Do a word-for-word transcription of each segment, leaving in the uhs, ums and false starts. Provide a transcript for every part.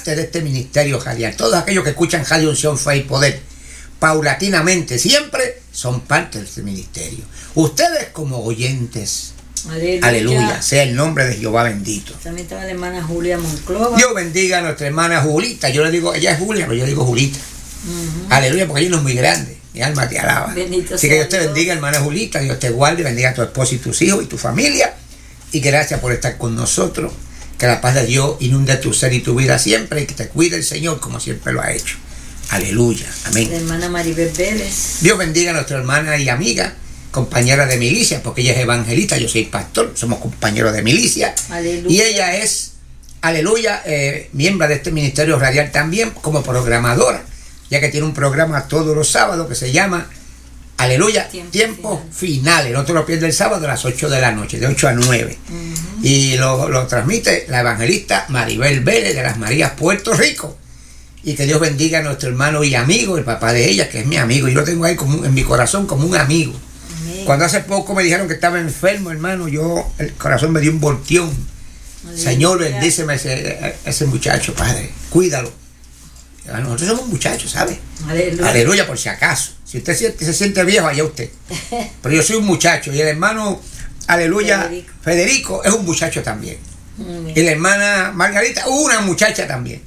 parte de este ministerio radial. Todos aquellos que escuchan Radio Unción, Fe y Poder, paulatinamente, siempre son parte de este ministerio. Ustedes como oyentes, aleluya, aleluya, sea el nombre de Jehová bendito. También está la hermana Julia Monclova. Dios bendiga a nuestra hermana Julita. Yo le digo, ella es Julia, pero yo digo Julita. Uh-huh. Aleluya, porque ella no es muy grande. Mi alma te alaba. Bendito Así que Dios te bendiga, hermana Julita. Dios te guarde, bendiga a tu esposo y tus hijos y tu familia. Y gracias por estar con nosotros. Que la paz de Dios inunde tu ser y tu vida siempre. Y que te cuide el Señor como siempre lo ha hecho. Aleluya. Amén. La hermana Maribel Vélez. Dios bendiga a nuestra hermana y amiga, compañera de milicia, porque ella es evangelista, yo soy pastor, somos compañeros de milicia. Aleluya. Y ella es, aleluya, eh, miembro de este ministerio radial también como programadora, ya que tiene un programa todos los sábados que se llama, aleluya, Tiempo, Tiempo final. Finales. No te lo pierdas el sábado a las ocho de la noche, de ocho a nueve. Uh-huh. Y lo, lo transmite la evangelista Maribel Vélez de las Marías, Puerto Rico. Y que Dios bendiga a nuestro hermano y amigo, el papá de ella, que es mi amigo. Yo lo tengo ahí como, en mi corazón como un amigo. Amén. Cuando hace poco me dijeron que estaba enfermo, hermano, yo, el corazón me dio un volteón. Aleluya. Señor, bendíceme a ese, ese muchacho, Padre. Cuídalo. Nosotros somos muchachos, ¿sabe? Aleluya. Aleluya, por si acaso. Si usted siente, se siente viejo, allá usted. Pero yo soy un muchacho. Y el hermano, aleluya, Federico, Federico es un muchacho también. Amén. Y la hermana Margarita, una muchacha también.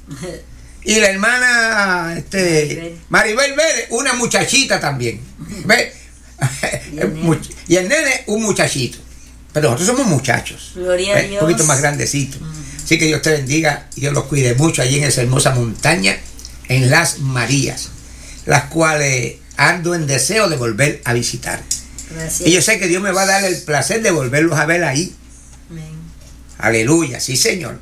Y la hermana este, Maribel Vélez, una muchachita también. ¿Ve? Y, el y el nene, un muchachito. Pero nosotros somos muchachos. Gloria a Dios. Un poquito más grandecitos. Uh-huh. Así que Dios te bendiga y Dios los cuide mucho allí en esa hermosa montaña, en Las Marías, las cuales ando en deseo de volver a visitar. Gracias. Y yo sé que Dios me va a dar el placer de volverlos a ver ahí. Amén. Aleluya, sí, Señor.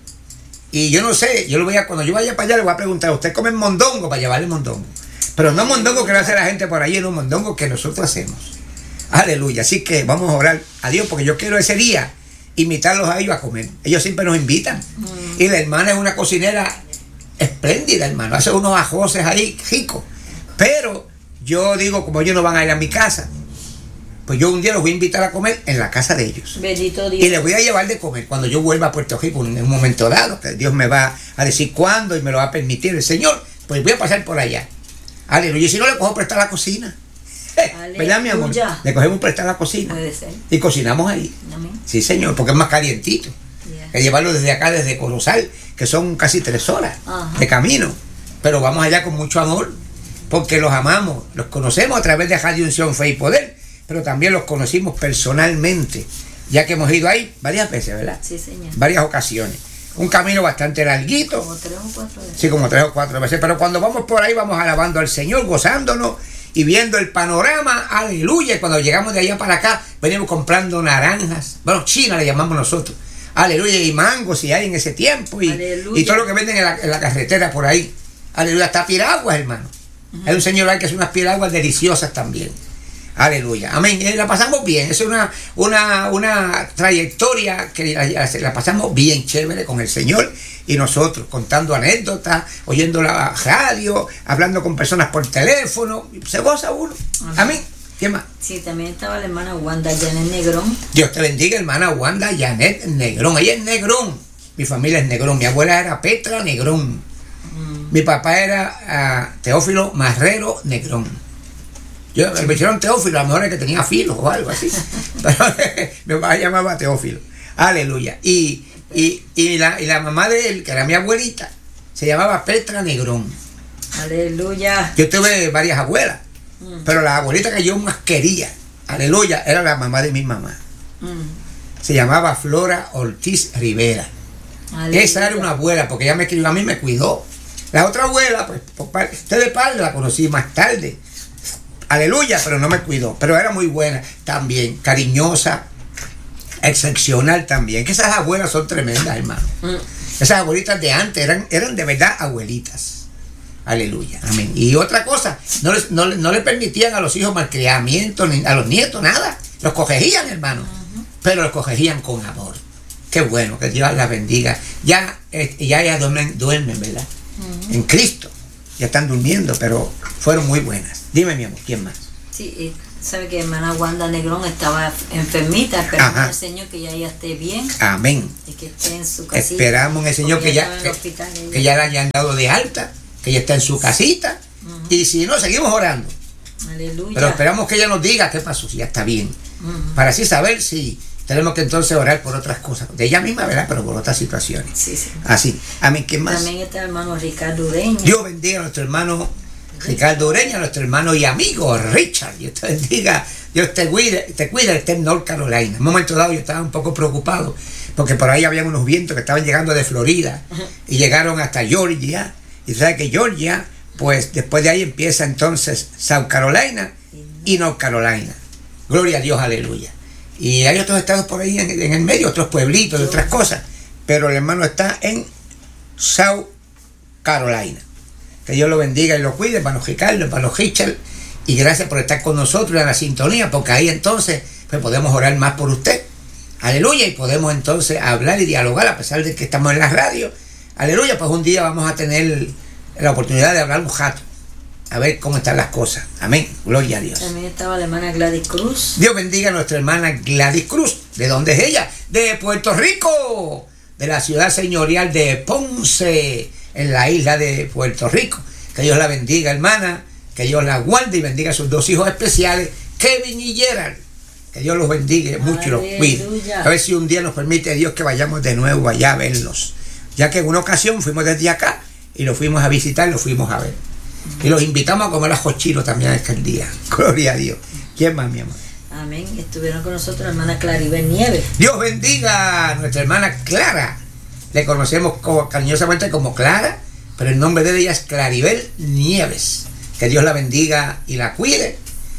Y yo no sé, yo lo voy a, cuando yo vaya para allá le voy a preguntar, ¿usted come mondongo? Para llevarle mondongo. Pero no mondongo que lo hace la gente por ahí, no mondongo que nosotros hacemos. Aleluya. Así que vamos a orar a Dios porque yo quiero ese día invitarlos a ellos a comer. Ellos siempre nos invitan. Mm. Y la hermana es una cocinera espléndida, hermano. Hace unos ajoses ahí ricos. Pero yo digo, como ellos no van a ir a mi casa, pues yo un día los voy a invitar a comer en la casa de ellos. Bendito Dios. Y les voy a llevar de comer cuando yo vuelva a Puerto Rico en un momento dado, que Dios me va a decir cuándo y me lo va a permitir el Señor, pues voy a pasar por allá. Aleluya. Y si no, le cojo prestar la cocina. ¿Verdad, mi amor? Le cogemos prestar la cocina. Puede ser. Y cocinamos ahí. Amén. Sí, Señor, porque es más calientito. Yeah. Que llevarlo desde acá, desde Corozal, que son casi tres horas uh-huh. de camino. Pero vamos allá con mucho amor, porque los amamos, los conocemos a través de Radio Unción, Fe y Poder, pero también los conocimos personalmente, ya que hemos ido ahí varias veces, ¿verdad? Sí, Señor. Varias ocasiones. Un camino bastante larguito. Como tres o cuatro veces. Sí, como tres o cuatro veces. Pero cuando vamos por ahí, vamos alabando al Señor, gozándonos y viendo el panorama. Aleluya. Y cuando llegamos de allá para acá, venimos comprando naranjas. Bueno, China le llamamos nosotros. Aleluya. Y mangos si hay en ese tiempo. Y, y todo lo que venden en la, en la carretera por ahí. Aleluya. Hasta piraguas, hermano. Uh-huh. Hay un señor ahí que hace unas piraguas deliciosas también. Aleluya, amén. Y la pasamos bien, es una, una, una trayectoria que la, la pasamos bien chévere con el Señor y nosotros, contando anécdotas, oyendo la radio, hablando con personas por teléfono, se goza uno. Amén. Amén. ¿Qué más? Sí, también estaba la hermana Wanda Janet Negrón. Dios te bendiga, hermana Wanda Janet Negrón. Ella es Negrón, mi familia es Negrón, mi abuela era Petra Negrón, mm. mi papá era uh, Teófilo Marrero Negrón. Yo me hicieron Teófilo, a lo mejor es que tenía filo o algo así. Pero mi papá llamaba Teófilo. Aleluya. Y, y, y, la, y la mamá de él, que era mi abuelita, se llamaba Petra Negrón. Aleluya. Yo tuve varias abuelas, mm. pero la abuelita que yo más quería, aleluya, era la mamá de mi mamá. Mm. Se llamaba Flora Ortiz Rivera. Aleluya. Esa era una abuela, porque ella me crió, a mí me cuidó. La otra abuela, pues, por usted de padre la conocí más tarde. Aleluya, pero no me cuidó. Pero era muy buena también, cariñosa, excepcional también. Que esas abuelas son tremendas, hermano. Mm. Esas abuelitas de antes eran, eran de verdad abuelitas. Aleluya, amén. Y otra cosa, no les, no, no le permitían a los hijos malcriamiento, ni a los nietos, nada. Los cogían, hermano. Uh-huh. Pero los cogían con amor. Qué bueno, que Dios las bendiga. Ya, eh, ya, ya duermen, duermen, ¿verdad? Uh-huh. En Cristo. Ya están durmiendo, pero fueron muy buenas. Dime, mi amor, ¿quién más? Sí, eh, Sabe que hermana Wanda Negrón estaba enfermita, esperamos al Señor que ya ella esté bien. Amén. Y que esté en su casita. Esperamos en el Señor que ya, que, hospital, que ya la hayan dado de alta, que ella está en su casita. Uh-huh. Y si no, seguimos orando. Aleluya. Pero esperamos que ella nos diga qué pasó, si ya está bien. Uh-huh. Para así saber si tenemos que entonces orar por otras cosas. De ella misma, ¿verdad? Pero por otras situaciones. Sí, sí. Así. Amén. ¿Qué más? También está el hermano Ricardo Ureña. Dios bendiga a nuestro hermano Ricardo Ureña, nuestro hermano y amigo Richard. Dios te bendiga. Dios te cuide, te cuida, esté en North Carolina. En un momento dado yo estaba un poco preocupado porque por ahí había unos vientos que estaban llegando de Florida y llegaron hasta Georgia. Y sabes que Georgia, pues después de ahí empieza entonces South Carolina y North Carolina. Gloria a Dios, aleluya. Y hay otros estados por ahí en, en el medio, otros pueblitos y otras cosas. Pero el hermano está en South Carolina. Que Dios lo bendiga y lo cuide, hermano Ricardo, hermano Richard. Y gracias por estar con nosotros en la sintonía, porque ahí entonces pues podemos orar más por usted. Aleluya. Y podemos entonces hablar y dialogar a pesar de que estamos en la radio. Aleluya. Pues un día vamos a tener la oportunidad de hablar un rato. A ver cómo están las cosas. Amén. Gloria a Dios. También estaba la hermana Gladys Cruz. Dios bendiga a nuestra hermana Gladys Cruz. ¿De dónde es ella? De Puerto Rico. De la ciudad señorial de Ponce, en la isla de Puerto Rico. Que Dios la bendiga, hermana. Que Dios la guarde y bendiga a sus dos hijos especiales, Kevin y Gerald. Que Dios los bendiga mucho y los cuide. A ver si un día nos permite Dios que vayamos de nuevo allá a verlos. Ya que en una ocasión fuimos desde acá y los fuimos a visitar, los fuimos a ver. Y los invitamos a comer a Jochiro también aquel día. Gloria a Dios. ¿Quién más, mi amor? Amén. Estuvieron con nosotros la hermana Claribel Nieves. Dios bendiga a nuestra hermana Clara. Le conocemos como, cariñosamente como Clara, pero el nombre de ella es Claribel Nieves. Que Dios la bendiga y la cuide.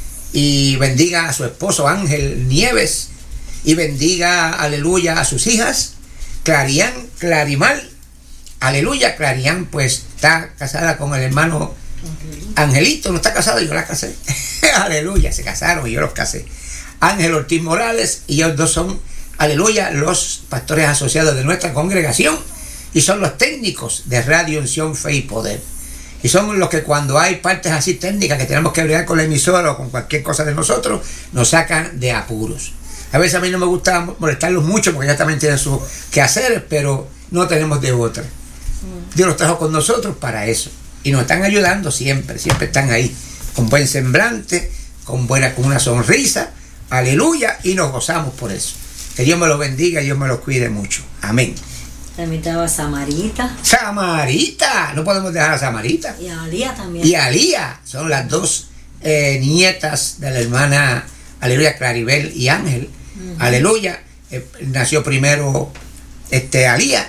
Y bendiga a su esposo Ángel Nieves. Y bendiga, aleluya, a sus hijas, Clarián, Clarimal. Aleluya, Clarián pues está casada con el hermano Angelito, no está casado, yo la casé. Aleluya, se casaron y yo los casé. Ángel Ortiz Morales y ellos dos son, aleluya, los pastores asociados de nuestra congregación y son los técnicos de Radio Unción, Fe y Poder. Y son los que cuando hay partes así técnicas que tenemos que bregar con la emisora o con cualquier cosa de nosotros, nos sacan de apuros. A veces a mí no me gusta molestarlos mucho porque ya también tienen sus quehaceres, pero no tenemos de otra. Dios los trajo con nosotros para eso. Y nos están ayudando siempre, siempre están ahí, con buen semblante, con buena, con una sonrisa, aleluya, y nos gozamos por eso. Que Dios me los bendiga y Dios me los cuide mucho. Amén. También estaba Samarita. Samarita, no podemos dejar a Samarita. Y a Alía también. Y a Alía, son las dos eh, nietas de la hermana, aleluya, Claribel y Ángel. Uh-huh. Aleluya, eh, nació primero este, Alía.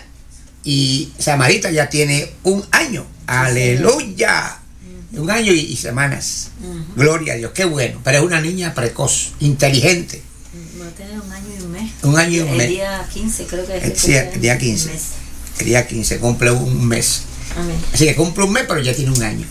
Y Samarita ya tiene un año. Aleluya. Uh-huh. Un año y, y semanas. Uh-huh. Gloria a Dios. Qué bueno. Pero es una niña precoz, inteligente. Va a tener un año y un mes. Un año y un el mes. El día quince creo que es. El, sí, el día quince. El día quince cumple un mes. Amén. Así que cumple un mes, pero ya tiene un año.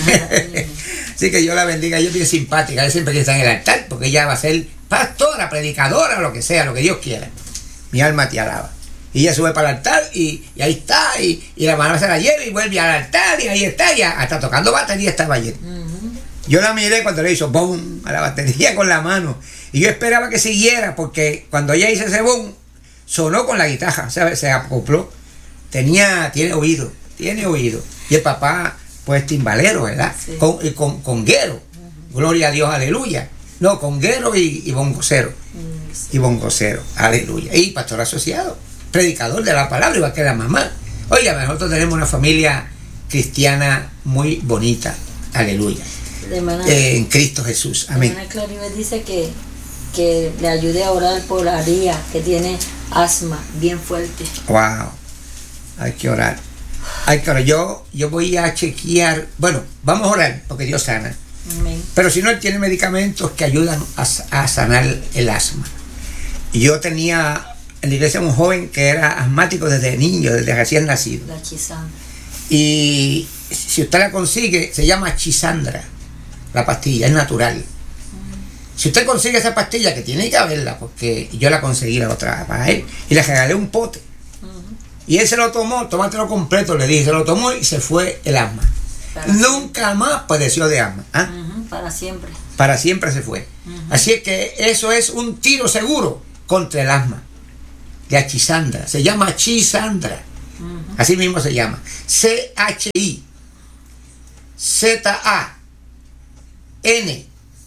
Así que Dios la bendiga. Ella es bien simpática. Ella siempre está en el altar porque ella va a ser pastora, predicadora, lo que sea, lo que Dios quiera. Mi alma te alaba. Y ella sube para el altar y, y ahí está, y, y la mano se la lleva y vuelve al altar y ahí está, y hasta tocando batería estaba ayer. Uh-huh. Yo la miré cuando le hizo boom a la batería con la mano y yo esperaba que siguiera porque cuando ella hizo ese boom sonó con la guitarra, ¿sabes? Se acopló, tenía, tiene oído, tiene oído. Y el papá pues timbalero, ¿verdad? Sí. Con, con, conguero, uh-huh. Gloria a Dios, aleluya. No, conguero y, y bongocero, uh-huh. Y bongocero, aleluya. Y pastor asociado, predicador de la palabra, igual que la mamá. Oiga, nosotros tenemos una familia cristiana muy bonita, aleluya, eh, en Cristo Jesús, amén. La hermana Claribel dice que, que le ayude a orar por Aría, que tiene asma bien fuerte. Wow, hay que orar, hay que orar. Yo, yo voy a chequear, bueno, vamos a orar porque Dios sana. Amén. Pero si no, él tiene medicamentos que ayudan a, a sanar el asma. Yo tenía en la iglesia un joven que era asmático desde niño, desde recién nacido. La Chisandra. Y si usted la consigue, se llama Chisandra, la pastilla, es natural. Mm. Si usted consigue esa pastilla, que tiene que haberla, porque yo la conseguí la otra para él, y le regalé un pote. Uh-huh. Y él se lo tomó, tómatelo completo, le dije, se lo tomó y se fue el asma. Para Nunca siempre. Más padeció de asma. ¿Ah? Uh-huh. Para siempre. Para siempre se fue. Uh-huh. Así es que eso es un tiro seguro contra el asma. De Achizandra. Se llama Achizandra. Uh-huh. Así mismo se llama. C H I Z A N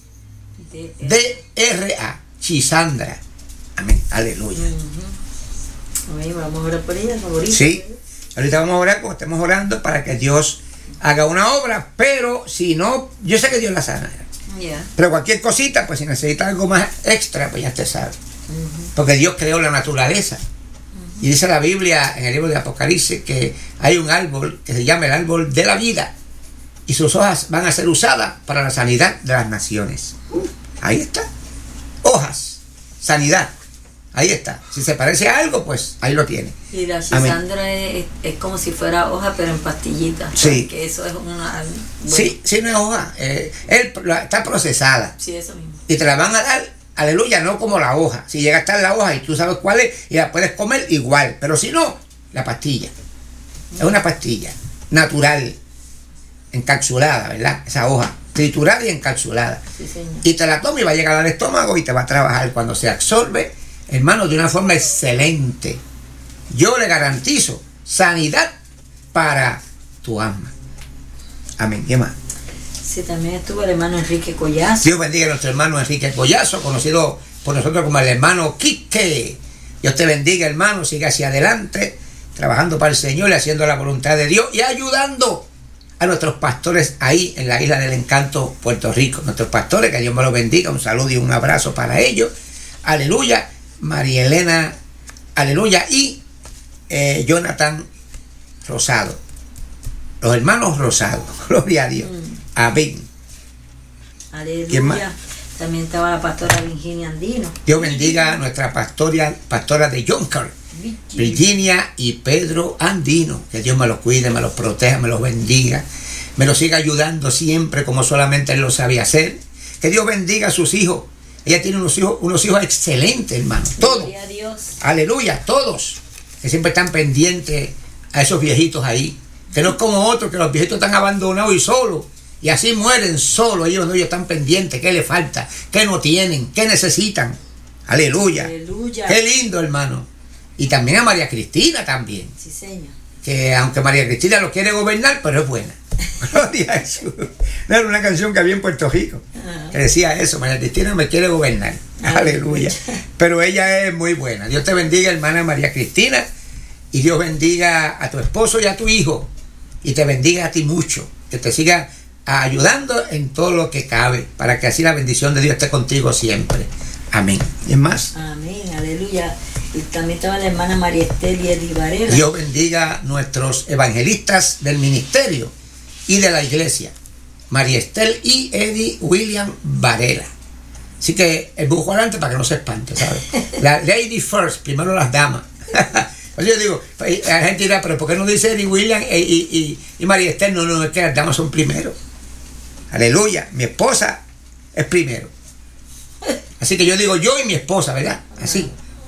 D R A. Achizandra. Amén. Aleluya. Uh-huh. Amén. Vamos a orar por ella, favorita. Sí. Ahorita vamos a orar como estemos orando para que Dios haga una obra, pero si no, yo sé que Dios la sana. Yeah. Pero cualquier cosita, pues si necesita algo más extra, pues ya te sabe. Uh-huh. Porque Dios creó la naturaleza. Uh-huh. Y dice la Biblia en el libro de Apocalipsis que hay un árbol que se llama el árbol de la vida. Y sus hojas van a ser usadas para la sanidad de las naciones. Uh, ahí está. Hojas, sanidad. Ahí está. Si se parece a algo, pues ahí lo tiene. Y la Achizandra es, es como si fuera hoja, pero en pastillitas. Sí. Que eso es una... Bueno. Sí, sí, no es hoja. Eh, él, está procesada. Sí, eso mismo. Y te la van a dar, aleluya, no como la hoja. Si llega a estar la hoja y tú sabes cuál es, y la puedes comer igual. Pero si no, la pastilla. Es una pastilla natural, encapsulada, ¿verdad? Esa hoja, triturada y encapsulada. Sí, señor. Y te la tomas y va a llegar al estómago y te va a trabajar cuando se absorbe, hermano, de una forma excelente. Yo le garantizo sanidad para tu alma. Amén. ¿Qué más? Sí, también estuvo el hermano Enrique Collazo. Dios bendiga a nuestro hermano Enrique Collazo, conocido por nosotros como el hermano Quique. Dios te bendiga, hermano, siga hacia adelante, trabajando para el Señor y haciendo la voluntad de Dios y ayudando a nuestros pastores ahí en la Isla del Encanto, Puerto Rico. Nuestros pastores, que Dios me los bendiga, un saludo y un abrazo para ellos. Aleluya. María Elena, aleluya, y eh, Jonathan Rosado, los hermanos Rosado, gloria a Dios, mm. Amén. Aleluya. También estaba la pastora Virginia Andino. Dios bendiga a nuestra pastora, pastora de Jonker, Virginia y Pedro Andino, que Dios me los cuide, me los proteja, me los bendiga, me los siga ayudando siempre como solamente Él lo sabe hacer. Que Dios bendiga a sus hijos. Ella tiene unos hijos, unos hijos excelentes, hermano. Todos. Aleluya, todos. Que siempre están pendientes a esos viejitos ahí. Que no es como otros, que los viejitos están abandonados y solos. Y así mueren solos. Ellos no, ellos están pendientes. ¿Qué les falta? ¿Qué no tienen? ¿Qué necesitan? Aleluya. Aleluya. Qué lindo, hermano. Y también a María Cristina también. Sí, señor. Que aunque María Cristina lo quiere gobernar, pero es buena. Gloria a Jesús. Era una canción que había en Puerto Rico que decía eso: María Cristina me quiere gobernar. Aleluya. Pero ella es muy buena. Dios te bendiga, hermana María Cristina, y Dios bendiga a tu esposo y a tu hijo, y te bendiga a ti mucho, que te siga ayudando en todo lo que cabe, para que así la bendición de Dios esté contigo siempre. Amén. ¿Y es más? Amén, aleluya. Y también estaba la hermana María Estel y Eddie Varela. Dios bendiga a nuestros evangelistas del ministerio y de la iglesia, María Estel y Eddie William Varela. Así que el bujo adelante para que no se espante, ¿sabes? La lady first, primero las damas. Pues yo digo, la gente dirá, pero ¿por qué no dice Eddie William y, y, y, y María Estel? No, no, es que las damas son primero. Aleluya, mi esposa es primero. Así que yo digo yo y mi esposa, ¿verdad? Así.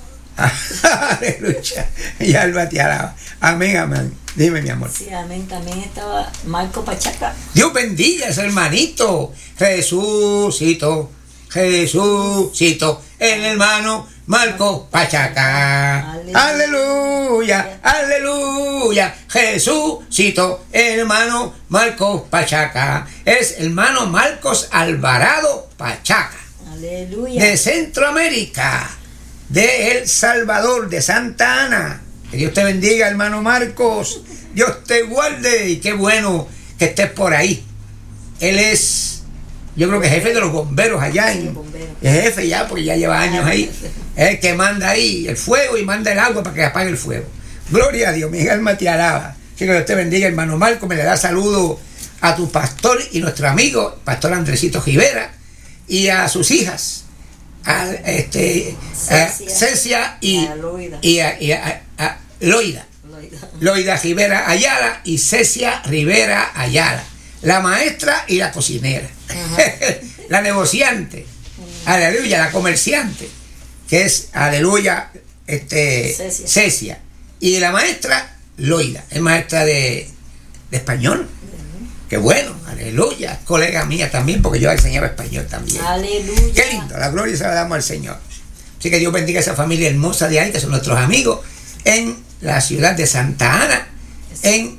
Aleluya. Y alma te alaba. Amén, amén. Dime, mi amor. Sí, amén. También estaba Marco Pachaca. Dios bendiga a ese hermanito. Jesucito, Jesucito, el hermano Marco Pachaca. Aleluya, aleluya, aleluya. Jesucito, el hermano Marco Pachaca. Es hermano Marcos Alvarado Pachaca. Aleluya. De Centroamérica, de El Salvador, de Santa Ana. Que Dios te bendiga, hermano Marcos. Dios te guarde. Y qué bueno que estés por ahí. Él es, yo creo que jefe de los bomberos allá. Sí, en, bombero. Es jefe ya, porque ya lleva años ahí. Es el que manda ahí el fuego y manda el agua para que apague el fuego. Gloria a Dios, mi alma te alaba. Que Dios te bendiga, hermano Marcos. Me le da saludo a tu pastor y nuestro amigo, pastor Andresito Rivera, y a sus hijas, a este, Cecia, a Cecia y, a Loida. y, a, y a, a Loida. Loida. Loida Rivera Ayala y Cecia Rivera Ayala, la maestra y la cocinera, la negociante, uh-huh. Aleluya, la comerciante, que es, aleluya, este, Cecia. Cecia, y la maestra Loida, es maestra de, de español. Qué bueno, aleluya. Colega mía también, porque yo enseñaba español también. Aleluya. Qué lindo, la gloria se la damos al Señor. Así que Dios bendiga a esa familia hermosa de ahí, que son nuestros amigos, en la ciudad de Santa Ana, en,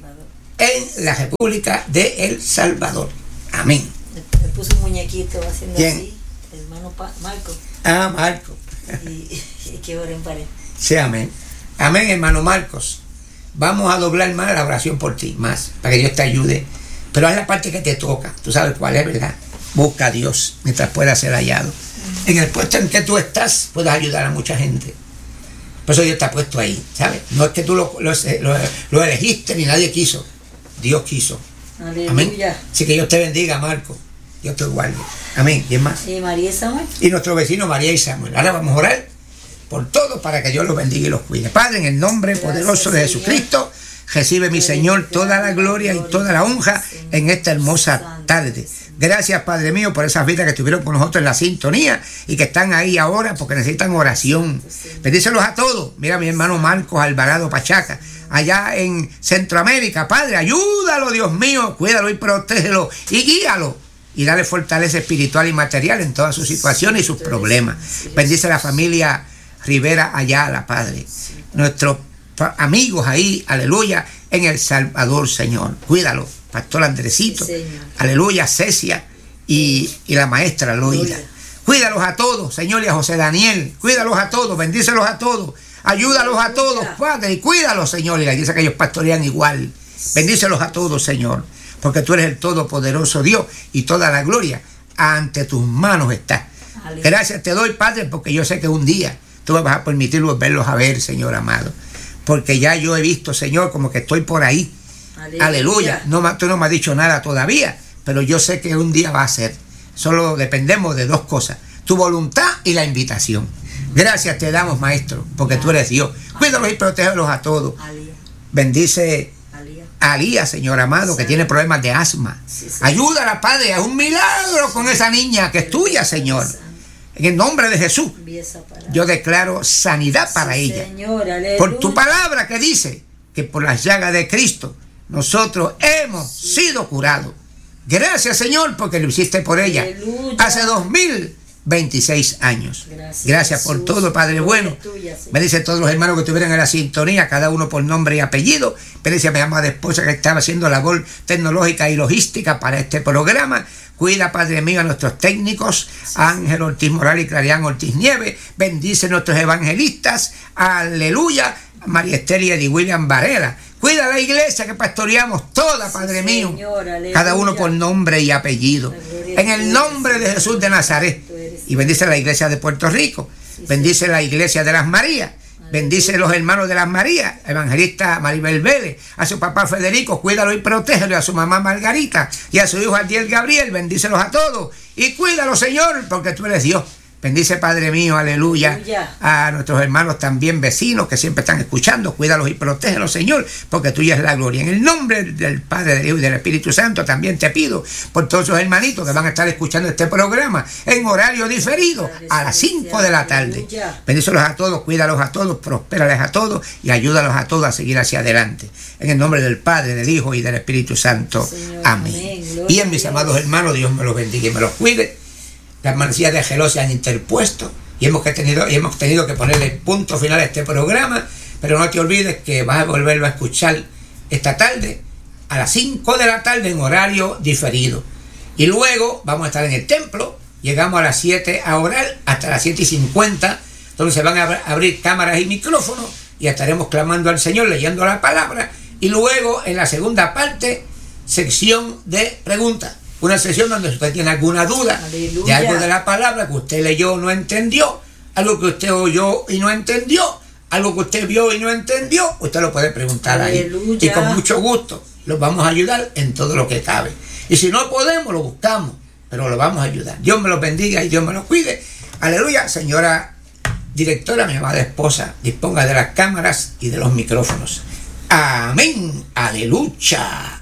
en la República de El Salvador. Amén. Me puso un muñequito haciendo ¿Quién? así, el hermano pa Marco. Ah, Marco. Y, y que oren para él. Sí, amén. Amén, hermano Marcos. Vamos a doblar más la oración por ti, más, para que Dios te ayude. Pero haz la parte que te toca. Tú sabes cuál es, ¿verdad? Busca a Dios mientras pueda ser hallado. Mm. En el puesto en que tú estás, puedes ayudar a mucha gente. Por eso Dios te ha puesto ahí, ¿sabes? No es que tú lo, lo, lo, lo elegiste ni nadie quiso. Dios quiso. Aleluya. Amén. Así que Dios te bendiga, Marco. Dios te guarde. Amén. ¿Y es más? ¿Y María y Samuel? Y nuestro vecino María y Samuel. Ahora vamos a orar por todo para que Dios los bendiga y los cuide. Padre, en el nombre Gracias, poderoso de Jesucristo, recibe, mi Señor, toda la gloria y toda la honra en esta hermosa tarde. Gracias, Padre mío, por esas vidas que estuvieron con nosotros en la sintonía y que están ahí ahora porque necesitan oración. Bendícelos a todos. Mira, mi hermano Marcos Alvarado Pachaca, allá en Centroamérica. Padre, ayúdalo, Dios mío, cuídalo y protégelo y guíalo. Y dale fortaleza espiritual y material en todas sus situaciones y sus problemas. Bendice a la familia Rivera Ayala, Padre. Nuestros amigos ahí, aleluya, en El Salvador, Señor. Cuídalo, Pastor Andresito, sí, aleluya, Cecia y, y la maestra Loida. Cuídalos a todos, Señor, y a José Daniel. Cuídalos a todos, bendícelos a todos. Ayúdalos a todos, Padre, y cuídalos, Señor. Y la iglesia que ellos pastorean igual. Bendícelos a todos, Señor, porque tú eres el todopoderoso Dios y toda la gloria ante tus manos está. Aleluya. Gracias te doy, Padre, porque yo sé que un día tú me vas a permitir volverlos a ver, Señor amado. Porque ya yo he visto, Señor, como que estoy por ahí. Aleluya. Aleluya. No, tú no me has dicho nada todavía, pero yo sé que un día va a ser. Solo dependemos de dos cosas: tu voluntad y la invitación. Gracias te damos, Maestro, porque tú eres Dios. Cuídalos y protégelos a todos. Bendice a Alía, Señor amado, que tiene problemas de asma. Ayúdala, Padre, es un milagro con esa niña que es tuya, Señor. En el nombre de Jesús, yo declaro sanidad para sí, ella. Señor, por tu palabra que dice que por las llagas de Cristo nosotros hemos sí. sido curados. Gracias, Señor, porque lo hiciste por ella. Aleluya. Hace dos mil veintiséis años. Gracias, Gracias por todo, Padre bueno. Bendice a todos los hermanos que estuvieron en la sintonía, cada uno por nombre y apellido. Bendice a mi amada esposa que estaba haciendo labor tecnológica y logística para este programa. Cuida, Padre mío, a nuestros técnicos, Ángel Ortiz Morales y Clarián Ortiz Nieves. Bendice a nuestros evangelistas. Aleluya. María Esther y Eddie William Varela. Cuida a la iglesia que pastoreamos toda, Padre sí, mío. Señor, cada uno por nombre y apellido. En el nombre de Jesús de Nazaret. Y bendice a la iglesia de Puerto Rico. Sí, bendice sí. la iglesia de las Marías. Bendice a los hermanos de las Marías, evangelista Maribel Vélez, a su papá Federico, cuídalo y protégelo, a su mamá Margarita y a su hijo Adiel Gabriel, bendícelos a todos y cuídalo, Señor, porque tú eres Dios. Bendice, Padre mío, aleluya, aleluya, a nuestros hermanos también vecinos que siempre están escuchando, cuídalos y protégelos, Señor, porque tuya es la gloria. En el nombre del Padre, del Hijo y del Espíritu Santo también te pido por todos esos hermanitos que van a estar escuchando este programa en horario diferido a las cinco de la tarde. Bendícelos a todos, cuídalos a todos, prospérales a todos y ayúdalos a todos a seguir hacia adelante. En el nombre del Padre, del Hijo y del Espíritu Santo. Señor, amén. amén. Y en mis amados hermanos, Dios me los bendiga y me los cuide. Las manecillas de Angeló se han interpuesto y hemos, que tenido, y hemos tenido que ponerle punto final a este programa, pero no te olvides que vas a volverlo a escuchar esta tarde a las cinco de la tarde en horario diferido. Y luego vamos a estar en el templo, llegamos a las siete a orar hasta las siete y cincuenta, donde se van a abrir cámaras y micrófonos y estaremos clamando al Señor, leyendo la palabra. Y luego en la segunda parte, sección de preguntas. Una sesión donde usted tiene alguna duda Aleluya. de algo de la palabra que usted leyó o no entendió, algo que usted oyó y no entendió, algo que usted vio y no entendió, usted lo puede preguntar Aleluya. ahí. Y con mucho gusto los vamos a ayudar en todo lo que cabe. Y si no podemos, lo buscamos, pero lo vamos a ayudar. Dios me los bendiga y Dios me los cuide. Aleluya. Señora directora, mi amada esposa, disponga de las cámaras y de los micrófonos. Amén. Aleluya.